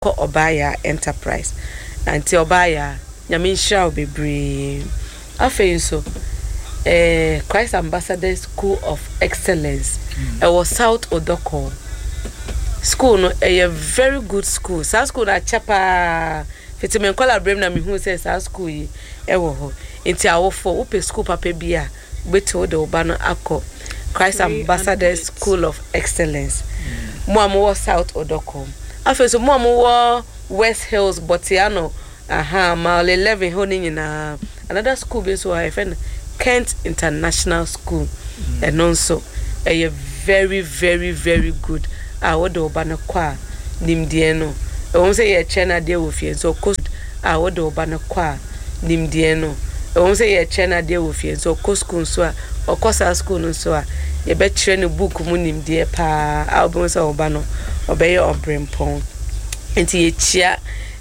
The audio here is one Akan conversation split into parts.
ko Obaya Enterprise anti Obaya nyame nhyira obebre afei so Christ Ambassador School of Excellence was South Odoko school no a very good school sa school na chapa fitimen kola brem na me hu say sa school yi ewo ho enti awofo wo pe school papa bia beto de oba no akọ Christ Ambassador School of Excellence mo amwo South Odoko afei so mo amwo West Hills Botiano mile 11 ho ni nyina another school be so I friend Kent International School and also a very very very good what the obana kwa nimdie no e won say ye che na de wo fie so cost what the obana kwa nimdie no e won say ye che na de wo fie so cost school so a okosa school no so a ye be kire ne book mu nimdie pa album so obano obeye obrempon enti ye chia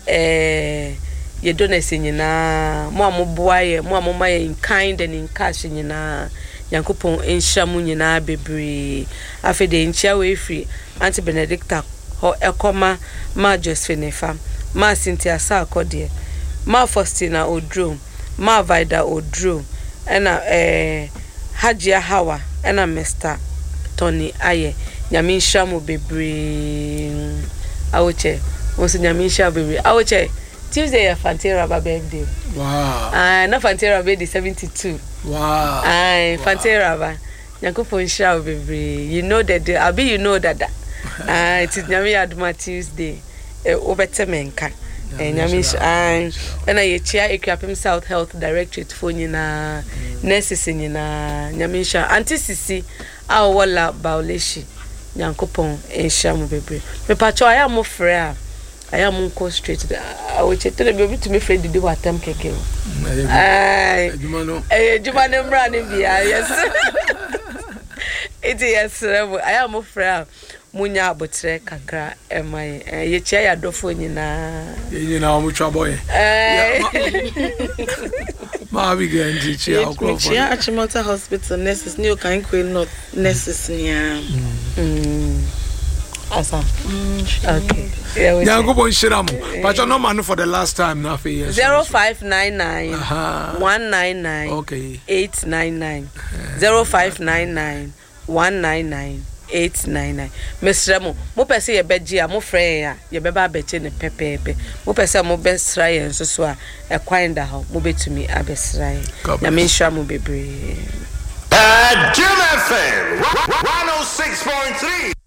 ye donate nyina mo amoboa ye mo amoma in kind and in cash nyina yankopon enhia mu nyina bebre afede enchia we free Auntie Benedicta ho ekoma ma Josephine fam ma Cynthia Sakode ma Faustina Odro ma Vida Odro ena Hajia Hawa ena Mr Tony Aye nyame nhia mu bebre awoche wonso nyame nhia bebre awoche Tuesday ya Fantera birthday. Wow. Na Fantera birthday 72. Wow. Fantera ba. Nyankopon sha bebre. You know that abi you know that. It is nyame aduma Tuesday. Obetemenka. Nyame na ye chia Equiapim South Health Directorate for nyina nurses nyina nyame sha antisisi awala bauleshi. Nyankopon ensha mu bebre. Me pacho aya mo frɛ I am on coast straight. I will tell you to me friend do what time keke. Jumano running via yes. It is I am a friend. Munya botre kakra my ye chia ya dofo nyina. You know much boy. Ma we go and chia okro. Chia Achimota Hospital nurses new kan queen not nurses nia. Asa. Okay. Nyankopon shiramu. But no man for the last time na fe yes. 0599 199 okay 899 0599 199 899 Mesremo mo pese ye beji a mo frɛ ya ye beba abeche ne pepepe mo pese mo besra ye nso so a ekwanda ho mo betumi abesra ye na me nhwa mo bebre Jim FM 106.3